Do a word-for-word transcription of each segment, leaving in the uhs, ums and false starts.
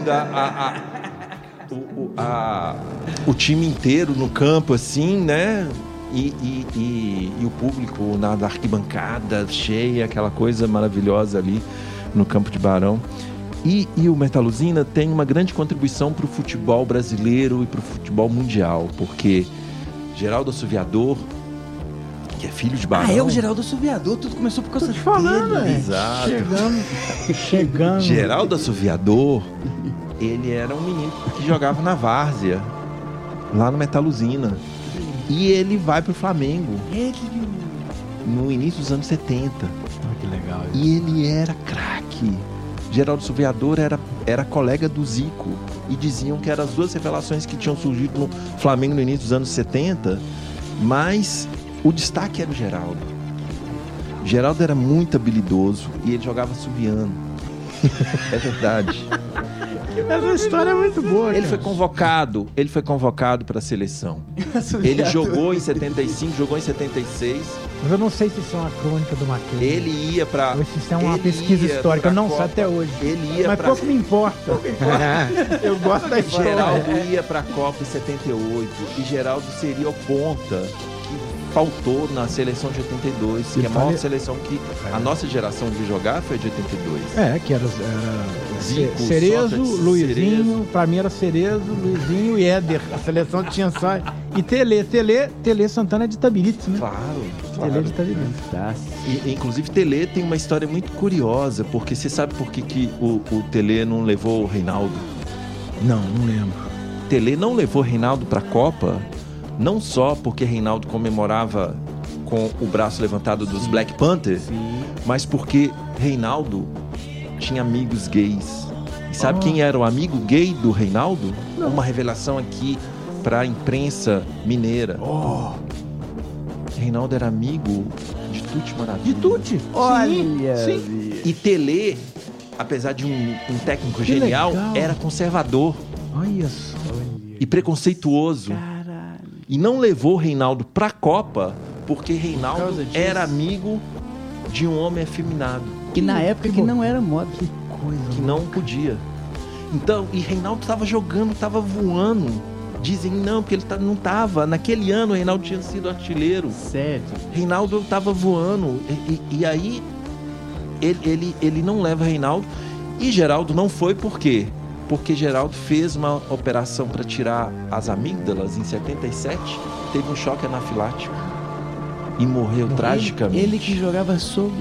vendo a, a, a, o, a, o time inteiro no campo, assim, né? E, e, e, e o público na arquibancada cheia, aquela coisa maravilhosa ali no Campo de Barão. E, e o Metaluzina tem uma grande contribuição para o futebol brasileiro e para o futebol mundial, porque Geraldo Assoviador, que é filho de Barão... Ah, é o Geraldo Assoviador, tudo começou por causa Tô te falando, dele. é. Exato. Chegando, chegando. Geraldo Assoviador, ele era um menino que jogava na várzea, lá no Metaluzina. E ele vai pro Flamengo no início dos anos setenta. Oh, que legal isso. E ele era craque. Geraldo Assoviador era, era colega do Zico. E diziam que eram as duas revelações que tinham surgido no Flamengo no início dos anos setenta. Mas o destaque era o Geraldo. Geraldo era muito habilidoso e ele jogava assoviando. É verdade. Essa história é muito boa. Ele cara. foi convocado, ele foi convocado para a seleção. Ele jogou em setenta e cinco, jogou em setenta e seis. Mas eu não sei se isso é uma crônica do Matheus. Ele ia para. Ou se isso é uma pesquisa histórica, eu não sei até hoje. Ele ia Mas pra... pouco me importa. Eu gosto da história. Geraldo ia para a Copa em setenta e oito e Geraldo seria o ponta que faltou na seleção de oitenta e dois, que é a maior fale... seleção que a nossa geração de jogar foi de oitenta e dois. É, que era, era Zico, Cerezo, Sócrates, Luizinho, Cerezo. Pra mim era Cerezo, Luizinho e Éder. A seleção tinha só... E Tele, Tele, Tele Santana é de Itabirito, né? Claro, Tele claro. de Itabirito. Tá. E, inclusive, Tele tem uma história muito curiosa, porque você sabe por que, que o, o Tele não levou o Reinaldo? Não, não lembro. Tele não levou o Reinaldo para a Copa, não só porque Reinaldo comemorava com o braço levantado dos Sim. Black Panthers, Sim. mas porque Reinaldo tinha amigos gays. E sabe Oh. quem era o amigo gay do Reinaldo? Não. Uma revelação aqui para a imprensa mineira. Oh. Reinaldo era amigo de Tuti Maravilha. De Tuti. Olha, Sim. sim. E Tele, apesar de um, um técnico Que genial, legal. era conservador Olha só. e preconceituoso. Caralho. E não levou o Reinaldo pra Copa porque Por Reinaldo causa disso. era amigo de um homem afeminado E na época que não era moda. Que coisa. que não podia. Então, e Reinaldo tava jogando, tava voando. Dizem não, porque ele tá, não tava. Naquele ano, o Reinaldo tinha sido artilheiro. Sério. Reinaldo tava voando. E, e- e aí, ele, ele, ele não leva Reinaldo. E Geraldo não foi por quê? Porque Geraldo fez uma operação para tirar as amígdalas em setenta e sete. Teve um choque anafilático. E morreu tragicamente. Ele que jogava sob.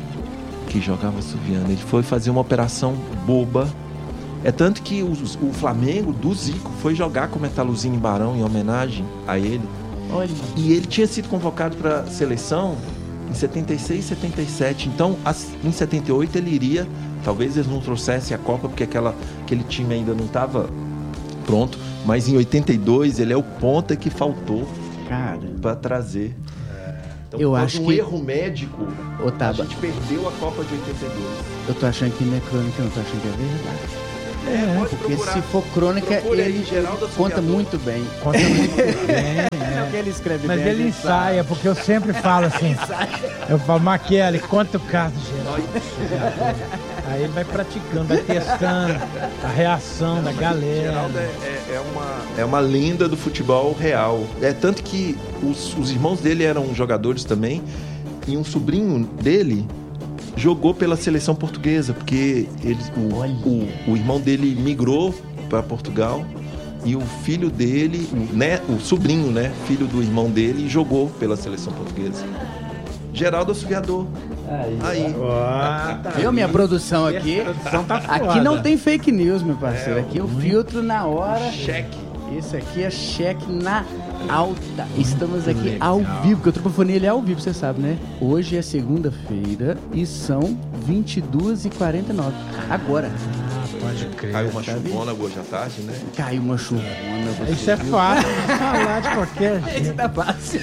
que jogava assoviando. Ele foi fazer uma operação boba. É tanto que o, o Flamengo, do Zico, foi jogar com o Metaluzina em Barão em homenagem a ele. Olha. E ele tinha sido convocado para a seleção em setenta e seis, setenta e sete. Então, as- em setenta e oito ele iria. Talvez eles não trouxessem a Copa porque aquela, aquele time ainda não estava pronto. Mas em oitenta e dois ele é o ponta que faltou Cara. para trazer. Então, Eu por acho um que- erro médico, a Otávio, gente perdeu a Copa de oitenta e dois. eu tô achando que não é crônica, eu não tô achando que é verdade. É, Pode Porque procurar. se for crônica, Procura aí, ele Geraldo conta Assoviador. muito bem. conta muito bem. É o que ele escreve Mas bem. a ele gente ensaia, sabe. porque eu sempre falo assim. Eu falo, Maquiele, conta o caso geral. Aí ele vai praticando, vai testando a reação da galera. Geraldo é, é- é uma, é uma lenda do futebol real. É tanto que os, os irmãos dele eram jogadores também. E um sobrinho dele jogou pela seleção portuguesa, porque ele, o, Olha. o, o irmão dele migrou para Portugal. E o filho dele, o, né, o sobrinho, né, filho do irmão dele, jogou pela seleção portuguesa. Geraldo Assoviador. Aí. Ó, tá Viu minha aí. produção aqui? A produção tá Aqui foda. não tem fake news, meu parceiro. É, Aqui eu filtro na hora. Cheque. Isso aqui é cheque na alta. Estamos Que aqui legal. ao vivo, porque o Tropofonia ele é ao vivo, você sabe, né? Hoje é segunda-feira e são vinte e duas e quarenta e nove. Agora. Pode crer. Caiu uma Tá vendo? chuvona hoje à tarde, né? Caiu uma chuvona. você Isso é viu? fácil de falar de qualquer Isso jeito. tá fácil.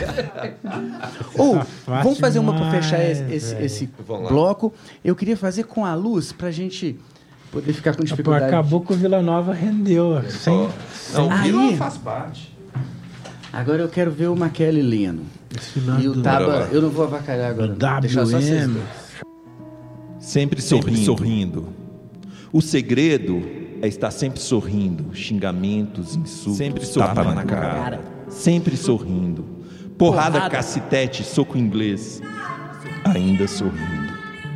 Ou, Tá fácil vamos fazer uma pra demais, fechar esse, esse, velho. esse Vamos lá. bloco. Eu queria fazer com a luz pra gente poder ficar com Pô, dificuldade. acabou que o Vila Nova rendeu. Sem, Não, Aí- Vila faz parte. Agora eu quero ver o Maquele lendo. desfilando E o do- Bora Taba, lá. eu não vou avacalhar agora. do não. Deixa só vocês W M. dois. Sempre sorrindo. sorrindo. O segredo é estar sempre sorrindo. Xingamentos, insultos, Sempre tapa sorrindo. na cara. Sempre sorrindo. Porrada, Porrada. cacetete, soco inglês. Ainda sorrindo.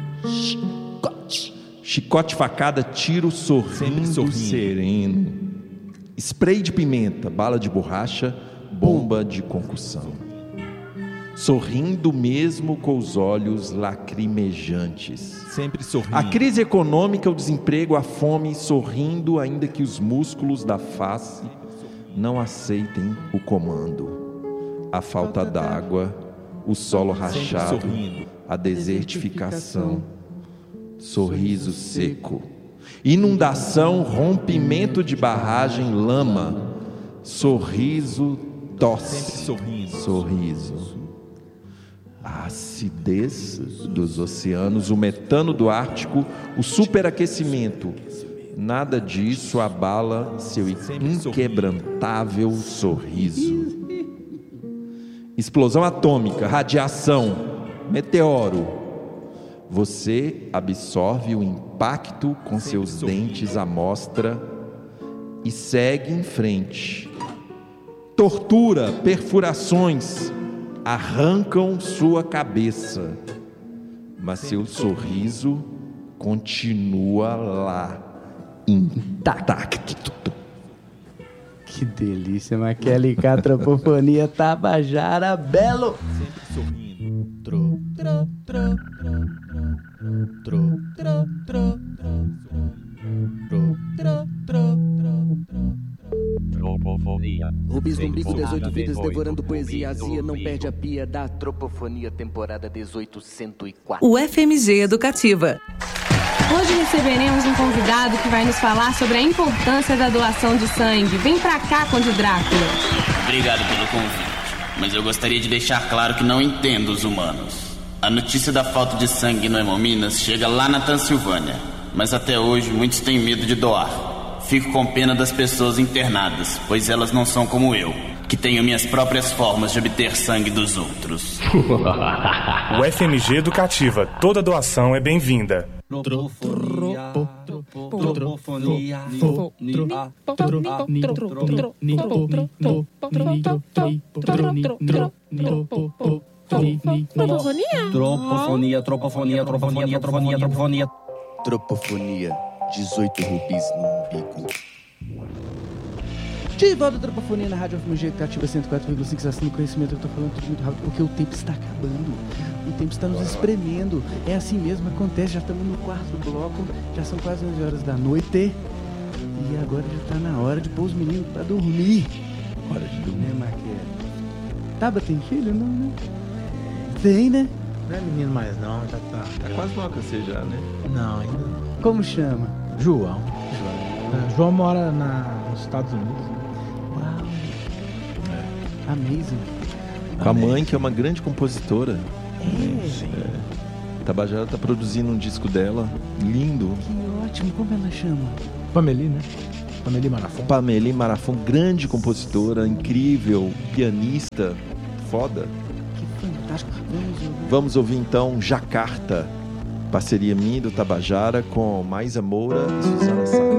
Chicote, facada, tiro, sorrindo, Sempre sorrindo. sereno. Spray de pimenta, bala de borracha, bomba de concussão. Sorrindo mesmo com os olhos lacrimejantes. Sempre sorrindo. A crise econômica, o desemprego, a fome, sorrindo ainda que os músculos da face não aceitem o comando. A falta d'água, o solo rachado, sorrindo. a desertificação, sorriso seco, inundação, rompimento de barragem, lama, sorriso, tosse, Sempre sorrindo. sorriso. A acidez dos oceanos, o metano do Ártico, o superaquecimento, nada disso abala seu inquebrantável sorriso. Explosão atômica, radiação, meteoro. Você absorve o impacto com seus dentes à mostra e segue em frente. Tortura, perfurações arrancam sua cabeça, mas seu sorriso continua lá, intacto. Que delícia, Maquele, Catropofonia, Tabajara, Belo. Sempre sorrindo. Tro, tro, tro, tro, tro, tro, tro, tro, Tropofonia. Rubis no bico, dezoito vidas Depois devorando do poesia. Rubis Azia do não bico. perde a pia da Tropofonia, temporada dezoito cento e quatro. U F M G Educativa. Hoje receberemos um convidado que vai nos falar sobre a importância da doação de sangue. Vem pra cá, Conde Drácula. Obrigado pelo convite, mas eu gostaria de deixar claro que não entendo os humanos. A notícia da falta de sangue no Hemominas chega lá na Transilvânia, mas até hoje muitos têm medo de doar. Fico com pena das pessoas internadas, pois elas não são como eu, que tenho minhas próprias formas de obter sangue dos outros. U F M G Educativa, toda doação é bem-vinda. Tropofonia. Tropofonia. Tropofonia, tropofonia, tropofonia, tropofonia, tropofonia. Tropofonia, dezoito rubis no bico. De volta à Tropofonia na Rádio F M G Educativa cento e quatro vírgula cinco, acessando conhecimento. Eu tô falando tudo muito rápido porque o tempo está acabando. O tempo está nos espremendo. É assim mesmo, acontece. Já estamos no quarto bloco. Já são quase onze horas da noite. E agora já tá na hora de pôr os meninos pra dormir. Hora de dormir. Né, Maquia? Taba tem filho? Não, né? Tem, né? Não é menino mais não, já tá. Tá quase uma você já, né? Não, ainda não. Como chama? João. É, João mora na, nos Estados Unidos. Uau. Amazing. Com a mãe, que é uma grande compositora. É. Tabajara tá produzindo um disco dela, lindo. Que ótimo. Como ela chama? Pameli, né? Pameli Marafon. Pameli Marafon, grande compositora, incrível, pianista, foda. Que fantástico. Vamos ouvir. Vamos ouvir então Jacarta, parceria minha e do Tabajara com Maísa Moura e Suzana Sá.